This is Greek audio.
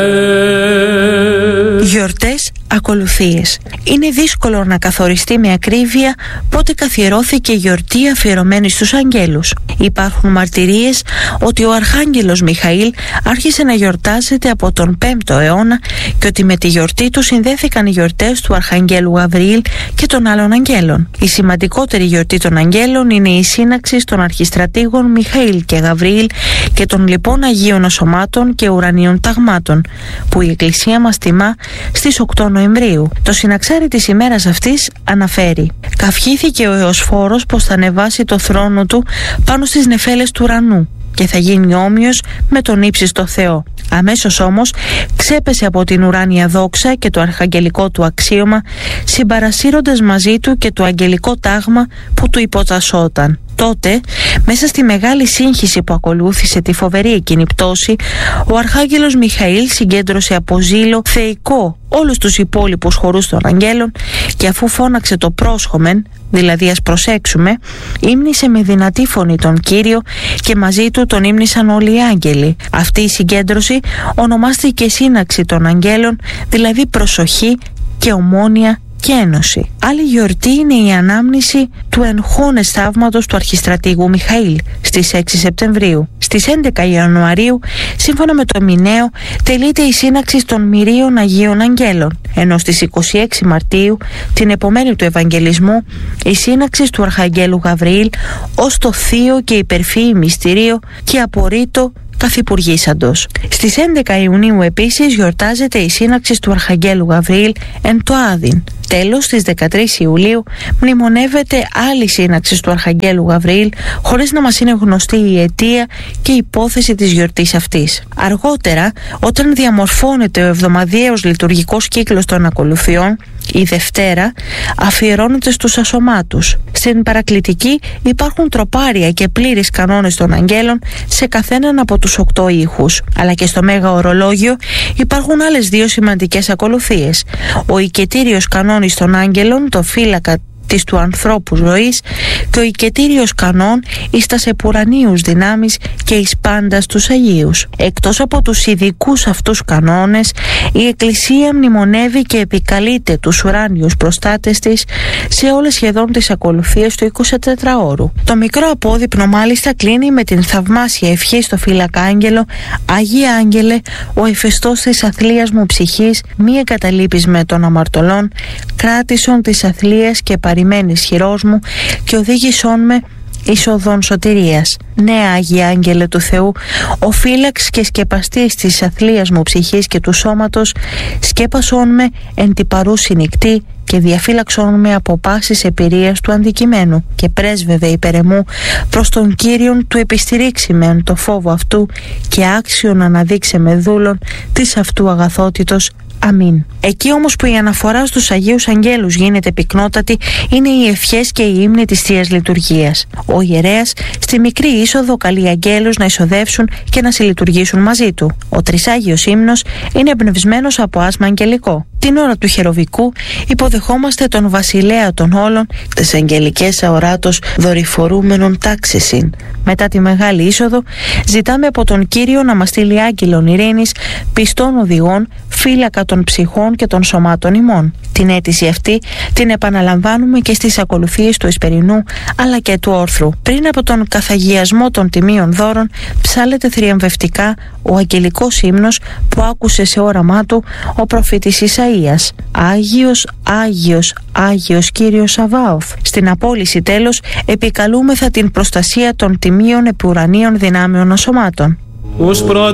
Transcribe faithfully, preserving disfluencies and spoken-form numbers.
Γιορτές, ακολουθίες. Είναι δύσκολο να καθοριστεί με ακρίβεια πότε καθιερώθηκε η γιορτή αφιερωμένη στους αγγέλους. Υπάρχουν μαρτυρίες ότι ο Αρχάγγελος Μιχαήλ άρχισε να γιορτάζεται από τον πέμπτο αιώνα και ότι με τη γιορτή του συνδέθηκαν οι γιορτές του Αρχαγγέλου Γαβριήλ και των άλλων αγγέλων. Η σημαντικότερη γιορτή των αγγέλων είναι η σύναξη των αρχιστρατήγων Μιχαήλ και Γαβριήλ και των λοιπών Αγίων Ασωμάτων και Ουρανίων Ταγμάτων, που η Εκκλησία μας τιμά στις οκτώ Νοεμβρίου. Το συναξάρι της ημέρας αυτής αναφέρει: «Καυχήθηκε ο Εωσφόρος πως θα ανεβάσει το θρόνο του πάνω στις νεφέλες του ουρανού και θα γίνει όμοιος με τον ύψιστο Θεό. Αμέσως όμως ξέπεσε από την ουράνια δόξα και το αρχαγγελικό του αξίωμα, συμπαρασύροντας μαζί του και το αγγελικό τάγμα που του υποτασσόταν. Τότε, μέσα στη μεγάλη σύγχυση που ακολούθησε τη φοβερή εκείνη πτώση, ο Αρχάγγελος Μιχαήλ συγκέντρωσε από ζήλο θεϊκό όλους τους υπόλοιπους χορούς των αγγέλων και αφού φώναξε το πρόσχομεν, δηλαδή ας προσέξουμε, ύμνησε με δυνατή φωνή τον Κύριο και μαζί του τον ύμνησαν όλοι οι άγγελοι. Αυτή η συγκέντρωση ονομάστηκε σύναξη των αγγέλων, δηλαδή προσοχή και ομόνοια και ένωση. Άλλη γιορτή είναι η ανάμνηση του εγχώνες θαύματος του αρχιστρατήγου Μιχαήλ στις έξι Σεπτεμβρίου. Στις έντεκα Ιανουαρίου, σύμφωνα με το Μηναίο, τελείται η σύναξη των Μυρίων Αγίων Αγγέλων, ενώ στις είκοσι έξι Μαρτίου, την επομένη του Ευαγγελισμού, η σύναξη του Αρχαγγέλου Γαβριήλ ως το θείο και υπερφύη μυστηρίο και απορρίτω καθυπουργήσαντος. Στις έντεκα Ιουνίου επίσης γιορτάζεται η σύναξη του Αρχαγγέλου Γαβριήλ εν το Άδειν. Τέλος, στις δεκατρείς Ιουλίου μνημονεύεται άλλη σύναξη του Αρχαγγέλου Γαβριήλ, χωρίς να μας είναι γνωστή η αιτία και η υπόθεση της γιορτής αυτής. Αργότερα, όταν διαμορφώνεται ο εβδομαδιαίος λειτουργικός κύκλος των ακολουθιών, η Δευτέρα αφιερώνεται στους ασωμάτους. Στην παρακλητική υπάρχουν τροπάρια και πλήρεις κανόνες των αγγέλων σε καθέναν από τους οκτώ ήχους. Αλλά και στο Μέγα Ορολόγιο υπάρχουν άλλες δύο σημαντικές ακολουθίες. Ο οικετήριος κανόνης των άγγελων, το φύλακα της του ανθρώπου ζωής, και ο οικετήριος κανόν εις τας επουρανίους δυνάμεις και εις πάντας τους Αγίους. Εκτός από τους ειδικούς αυτούς κανόνες, η Εκκλησία μνημονεύει και επικαλείται τους ουράνιους προστάτες της σε όλες σχεδόν τις ακολουθίες του εικοσιτετράωρου. Το μικρό απόδειπνο μάλιστα κλείνει με την θαυμάσια ευχή στο φύλακα άγγελο: «Άγιε Άγγελε, ο ηφαιστός της αθλίας μου ψυχής, μη εγκαταλείπεις με των αμαρτωλών, κράτησον της αθλίας και παρημένης χειρός μου και οδήγησόν με εις οδόν σωτηρίας. Ναι, Άγιε Άγγελε του Θεού, ο φύλαξ και σκεπαστής της αθλίας μου ψυχής και του σώματος, σκέπασόν με εν τη παρούση νυχτή και διαφύλαξόν με από πάσης εμπειρίας του αντικειμένου και πρέσβευε υπέρ εμού προς τον Κύριον του επιστηρίξει με εν το φόβο αυτού και άξιον αναδείξε με δούλον της αυτού αγαθότητος. Αμήν». Εκεί όμως που η αναφορά στους Αγίους Αγγέλους γίνεται πυκνότατη είναι οι ευχές και οι ύμνοι της Θείας Λειτουργίας. Ο ιερέας στη μικρή είσοδο καλεί αγγέλους να εισοδεύσουν και να συλλειτουργήσουν μαζί του. Ο Τρισάγιος ύμνος είναι εμπνευσμένος από άσμα αγγελικό. Την ώρα του χεροβικού υποδεχόμαστε τον βασιλέα των όλων, τις αγγελικές αοράτος δορυφορούμενων τάξεσιν. Μετά τη μεγάλη είσοδο ζητάμε από τον Κύριο να μας στείλει άγγελον ειρήνης, πιστών οδηγών, φύλακα των ψυχών και των σωμάτων ημών. Την αίτηση αυτή την επαναλαμβάνουμε και στις ακολουθίες του Εσπερινού αλλά και του Όρθρου. Πριν από τον καθαγιασμό των τιμίων δώρων ψάλεται θριαμβευτικά ο αγγελικός ύμνος που άκουσε σε όραμά του ο προφήτης Ισαΐας: «Άγιος, Άγιος, Άγιος Κύριος Σαβάωθ». Στην απόλυση τέλος επικαλούμεθα την προστασία των τιμίων επουρανίων δυνάμεων ασωμάτων.